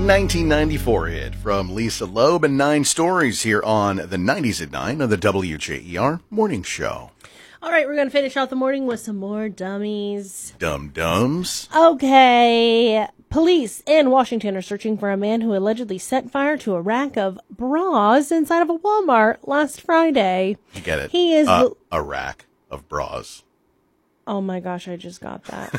1994 hit from Lisa Loeb and 9 Stories here on the 90s at 9 of the WJER Morning Show. All right, we're going to finish out the morning with some more dummies. Dum-dums. Okay. Police in Washington are searching for a man who allegedly set fire to a rack of bras inside of a Walmart last Friday. You get it. He is a rack of bras. Oh my gosh, I just got that.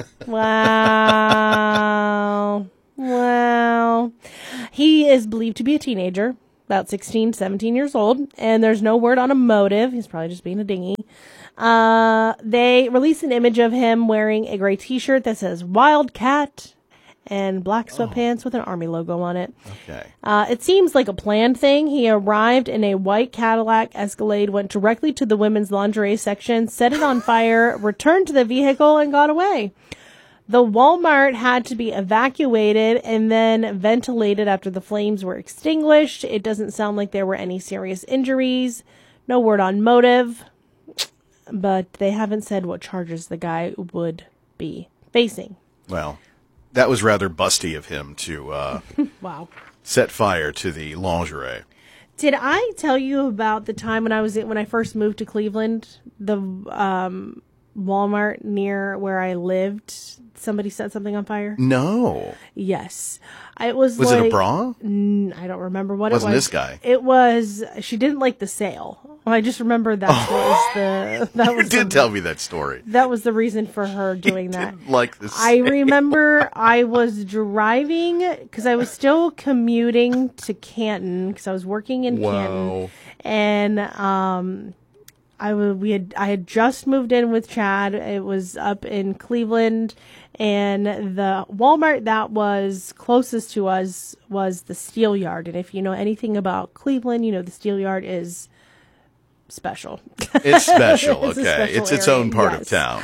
Wow. Wow. He is believed to be a teenager, about 16, 17 years old, and there's no word on a motive. He's probably just being a dingy. They released an image of him wearing a gray t-shirt that says Wildcat and black sweatpants with an Army logo on it. Okay. It seems like a planned thing. He arrived in a white Cadillac Escalade, went directly to the women's lingerie section, set it on fire, returned to the vehicle, and got away. The Walmart had to be evacuated and then ventilated after the flames were extinguished. It doesn't sound like there were any serious injuries. No word on motive. But they haven't said what charges the guy would be facing. Well, that was rather busty of him to Wow. set fire to the lingerie. Did I tell you about the time when I first moved to Cleveland, the Walmart near where I lived, somebody set something on fire? No. Yes. It was Was like, it a bra? I don't remember what it was. Wasn't this guy? It was, she didn't like the sale. I just remember that You did tell me that story. That was the reason for her doing that. Didn't like the I sale. remember I was driving because I was still commuting to Canton because I was working in Canton, and I had just moved in with Chad. It was up in Cleveland, and the Walmart that was closest to us was the Steel Yard. And if you know anything about Cleveland, you know the Steel Yard is special. It's special, It's a okay. special It's its area, own part yes. of town.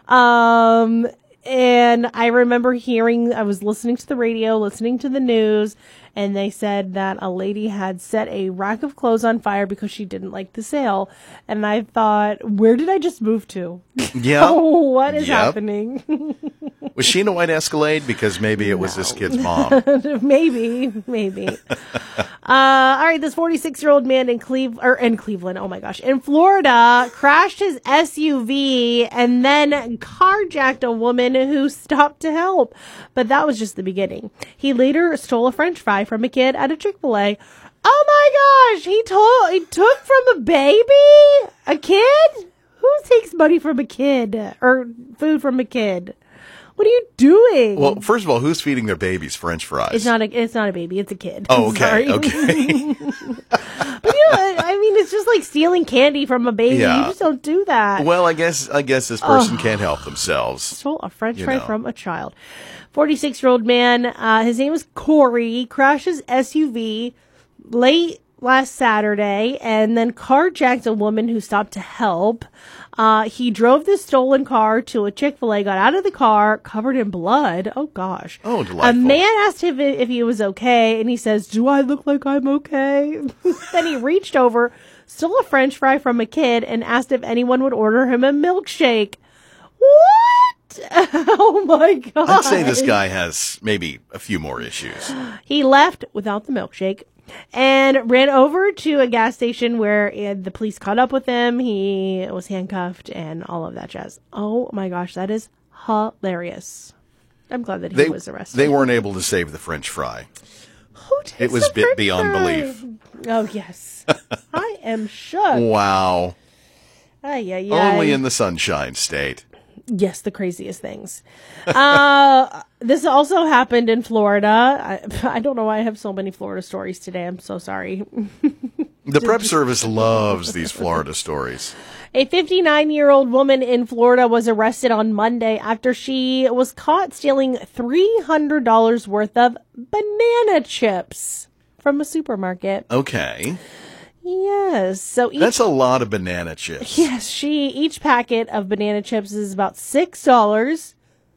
And I remember I was listening to the radio, listening to the news, and they said that a lady had set a rack of clothes on fire because she didn't like the sale. And I thought, where did I just move to? Yeah. What is happening? Was she in a white Escalade? Because maybe it was this kid's mom. Maybe. All right, this 46-year-old man in Cleveland, oh my gosh, in Florida, crashed his SUV and then carjacked a woman who stopped to help. But that was just the beginning. He later stole a French fry from a kid at a Chick-fil-A. Oh my gosh, he took from a baby? A kid? Who takes money from a kid or food from a kid? What are you doing? Well, first of all, who's feeding their babies French fries? It's not a baby. It's a kid. Oh, okay. Sorry. Okay. But I mean, it's just like stealing candy from a baby. Yeah. You just don't do that. Well, I guess this person can't help themselves. Stole a French fry from a child. 46-year-old man. His name is Corey. Crashes SUV late last Saturday and then carjacked a woman who stopped to help. He drove the stolen car to a Chick-fil-A, got out of the car, covered in blood. Oh, gosh. Oh, delightful. A man asked him if he was okay, and he says, "Do I look like I'm okay?" Then he reached over, stole a French fry from a kid, and asked if anyone would order him a milkshake. What? Oh, my God. I'd say this guy has maybe a few more issues. He left without the milkshake and ran over to a gas station where the police caught up with him. He was handcuffed and all of that jazz. Oh my gosh, that is hilarious. I'm glad that he was arrested. They weren't able to save the French fry. Who takes It was the French beyond fry? belief. Oh, yes. I am shook. Wow. Ay, ay, ay. Only in the Sunshine State. Yes, the craziest things. This also happened in Florida. I don't know why I have so many Florida stories today. I'm so sorry. The prep service loves these Florida stories. A 59-year-old woman in Florida was arrested on Monday after she was caught stealing $300 worth of banana chips from a supermarket. Okay. Yes. So That's a lot of banana chips. Yes, each packet of banana chips is about $6.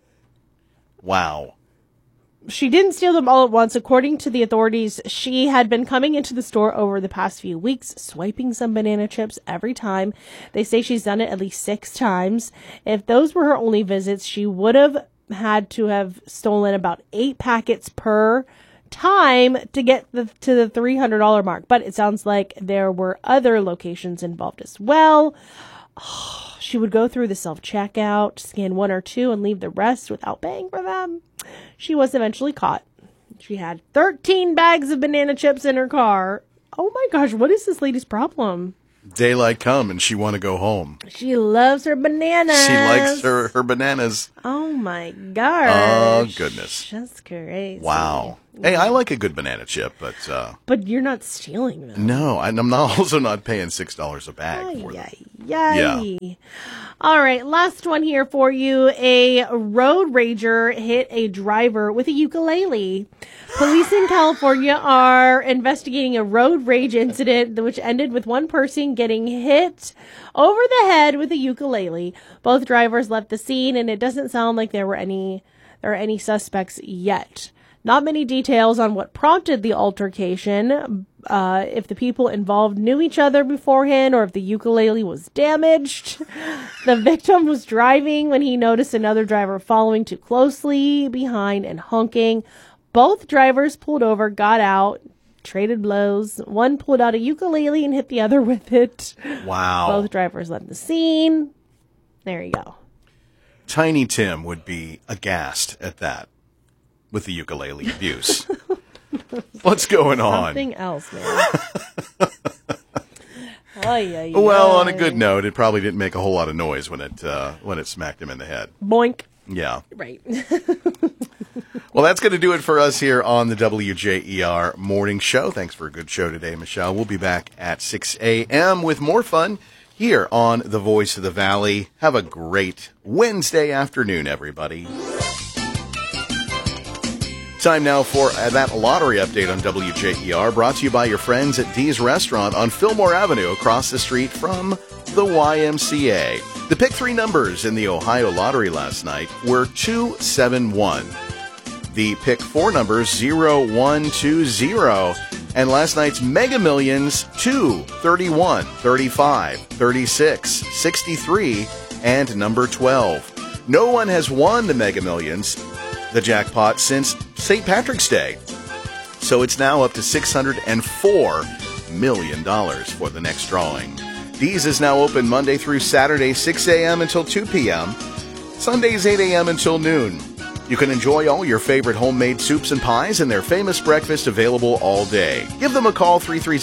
Wow. She didn't steal them all at once. According to the authorities, she had been coming into the store over the past few weeks, swiping some banana chips every time. They say she's done it at least 6 times. If those were her only visits, she would have had to have stolen about 8 packets per time to get to the $300 mark. But it sounds like there were other locations involved as well. Oh, she would go through the self-checkout, scan 1 or 2, and leave the rest without paying for them. She was eventually caught. She had 13 bags of banana chips in her car. Oh my gosh, what is this lady's problem? Daylight come and she want to go home. She loves her bananas. She likes her bananas. Oh my gosh. Oh, goodness. That's crazy. Wow. Hey, I like a good banana chip, but... But you're not stealing them. No, I'm also not paying $6 a bag for them. Yeah. All right, last one here for you. A road rager hit a driver with a ukulele. Police in California are investigating a road rage incident which ended with one person getting hit over the head with a ukulele. Both drivers left the scene, and it doesn't sound like there are any suspects yet. Not many details on what prompted the altercation, if the people involved knew each other beforehand or if the ukulele was damaged. The victim was driving when he noticed another driver following too closely behind and honking. Both drivers pulled over, got out, traded blows. One pulled out a ukulele and hit the other with it. Wow. Both drivers left the scene. There you go. Tiny Tim would be aghast at that. With the ukulele abuse. What's going on? Something else, man. Well, on a good note, it probably didn't make a whole lot of noise when it smacked him in the head. Boink. Yeah. Right. Well, that's going to do it for us here on the WJER Morning Show. Thanks for a good show today, Michelle. We'll be back at 6 a.m. with more fun here on The Voice of the Valley. Have a great Wednesday afternoon, everybody. Time now for that lottery update on WJER, brought to you by your friends at Dee's Restaurant on Fillmore Avenue across the street from the YMCA. The pick 3 numbers in the Ohio lottery last night were 271. The pick 4 numbers 0120. And last night's Mega Millions 2, 31, 35, 36, 63, and number 12. No one has won the Mega Millions, the jackpot, since St. Patrick's Day. So it's now up to $604 million for the next drawing. Dee's is now open Monday through Saturday, 6 a.m. until 2 p.m., Sundays 8 a.m. until noon. You can enjoy all your favorite homemade soups and pies and their famous breakfast available all day. Give them a call,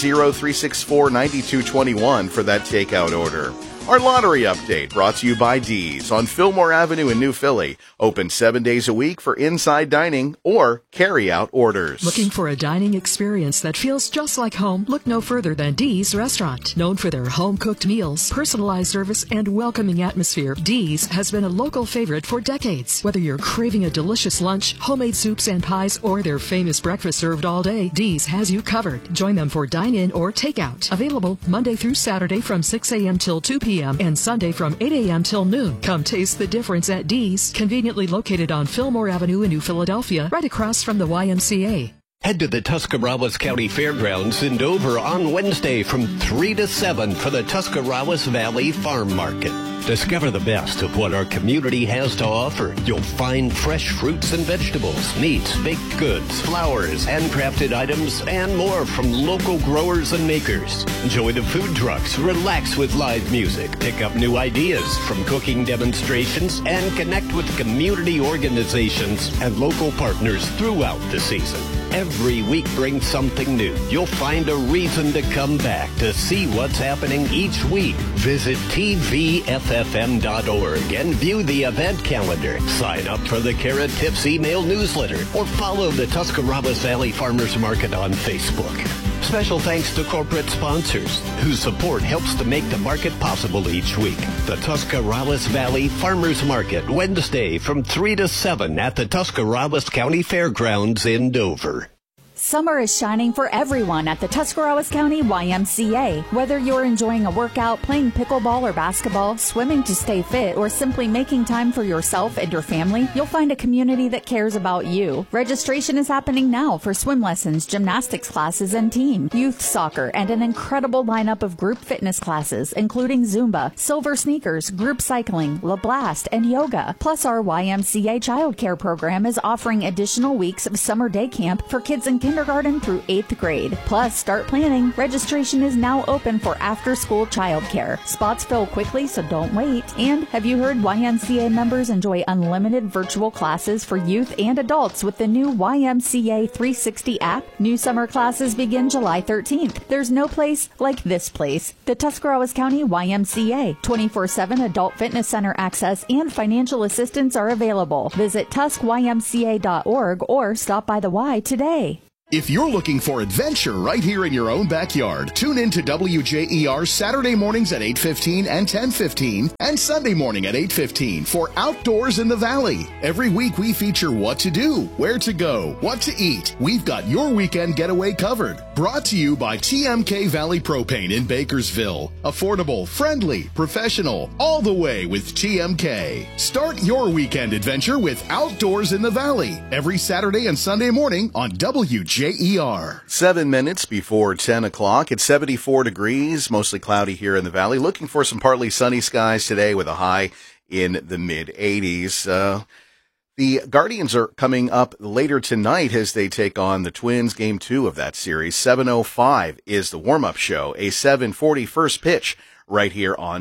330-364-9221 for that takeout order. Our lottery update brought to you by Dee's on Fillmore Avenue in New Philly. Open 7 days a week for inside dining or carry-out orders. Looking for a dining experience that feels just like home? Look no further than Dee's Restaurant. Known for their home-cooked meals, personalized service, and welcoming atmosphere, Dee's has been a local favorite for decades. Whether you're craving a delicious lunch, homemade soups and pies, or their famous breakfast served all day, Dee's has you covered. Join them for dine-in or takeout. Available Monday through Saturday from 6 a.m. till 2 p.m. and Sunday from 8 a.m. till noon. Come taste the difference at Dee's, conveniently located on Fillmore Avenue in New Philadelphia, right across from the YMCA. Head to the Tuscarawas County Fairgrounds in Dover on Wednesday from 3 to 7 for the Tuscarawas Valley Farm Market. Discover the best of what our community has to offer. You'll find fresh fruits and vegetables, meats, baked goods, flowers, handcrafted items, and more from local growers and makers. Enjoy the food trucks, relax with live music, pick up new ideas from cooking demonstrations, and connect with community organizations and local partners throughout the season. Every week brings something new. You'll find a reason to come back to see what's happening each week. Visit tvffm.org and view the event calendar. Sign up for the Carrot Tips email newsletter or follow the Tuscarawas Valley Farmers Market on Facebook. Special thanks to corporate sponsors whose support helps to make the market possible each week. The Tuscarawas Valley Farmers Market, Wednesday from 3 to 7 at the Tuscarawas County Fairgrounds in Dover. Summer is shining for everyone at the Tuscarawas County YMCA. Whether you're enjoying a workout, playing pickleball or basketball, swimming to stay fit, or simply making time for yourself and your family, you'll find a community that cares about you. Registration is happening now for swim lessons, gymnastics classes, and team, youth soccer, and an incredible lineup of group fitness classes, including Zumba, Silver Sneakers, group cycling, La Blast, and yoga. Plus, our YMCA childcare program is offering additional weeks of summer day camp for kids in kindergarten through 8th grade. Plus, start planning. Registration is now open for after-school childcare. Spots fill quickly, so don't wait. And have you heard YMCA members enjoy unlimited virtual classes for youth and adults with the new YMCA 360 app? New summer classes begin July 13th. There's no place like this place. The Tuscarawas County YMCA. 24/7 adult fitness center access and financial assistance are available. Visit TuscYMCA.org or stop by the Y today. If you're looking for adventure right here in your own backyard, tune in to WJER Saturday mornings at 8:15 and 10:15 and Sunday morning at 8:15 for Outdoors in the Valley. Every week we feature what to do, where to go, what to eat. We've got your weekend getaway covered. Brought to you by TMK Valley Propane in Bakersville. Affordable, friendly, professional, all the way with TMK. Start your weekend adventure with Outdoors in the Valley every Saturday and Sunday morning on WJER. 7 minutes before 10 o'clock. It's 74 degrees, mostly cloudy here in the valley. Looking for some partly sunny skies today with a high in the mid-80s. The Guardians are coming up later tonight as they take on the Twins, Game 2 of that series. 7:05 is the warm-up show, a 7:40 first pitch right here on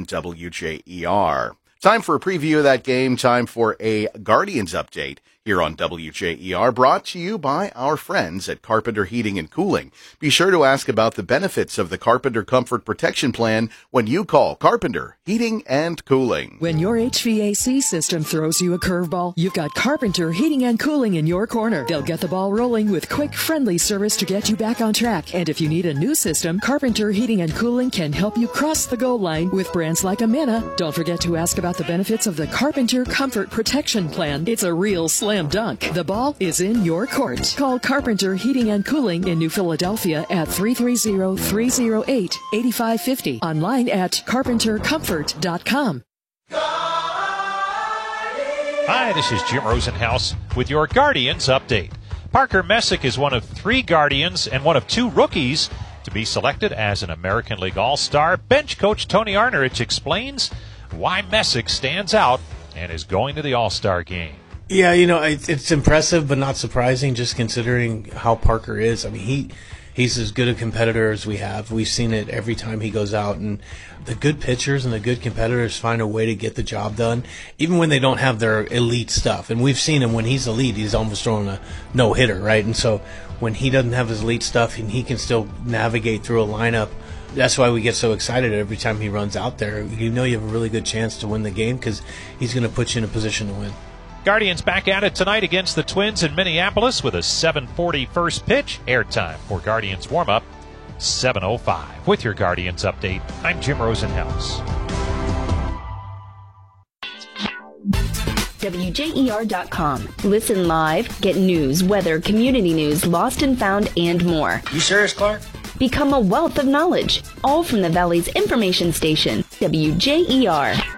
WJER. Time for a preview of that game, time for a Guardians update here on WJER, brought to you by our friends at Carpenter Heating and Cooling. Be sure to ask about the benefits of the Carpenter Comfort Protection Plan when you call Carpenter Heating and Cooling. When your HVAC system throws you a curveball, you've got Carpenter Heating and Cooling in your corner. They'll get the ball rolling with quick, friendly service to get you back on track. And if you need a new system, Carpenter Heating and Cooling can help you cross the goal line with brands like Amana. Don't forget to ask about the benefits of the Carpenter Comfort Protection Plan. It's a real slam dunk. The ball is in your court. Call Carpenter Heating and Cooling in New Philadelphia at 330-308-8550. Online at carpentercomfort.com. Hi, this is Jim Rosenhaus with your Guardians update. Parker Messick is one of 3 Guardians and one of 2 rookies to be selected as an American League All-Star. Bench coach Tony Arnerich explains why Messick stands out and is going to the All-Star game. Yeah, it's impressive but not surprising just considering how Parker is. I mean, he's as good a competitor as we have. We've seen it every time he goes out, and the good pitchers and the good competitors find a way to get the job done, even when they don't have their elite stuff. And we've seen him when he's elite, he's almost throwing a no-hitter, right? And so when he doesn't have his elite stuff and he can still navigate through a lineup, that's why we get so excited every time he runs out there. You know you have a really good chance to win the game because he's going to put you in a position to win. Guardians back at it tonight against the Twins in Minneapolis with a 7:40 first pitch. Airtime for Guardians warm-up, 7:05. With your Guardians update, I'm Jim Rosenhaus. WJER.com. Listen live, get news, weather, community news, lost and found, and more. You serious, Clark? Become a wealth of knowledge, all from the Valley's information station, WJER.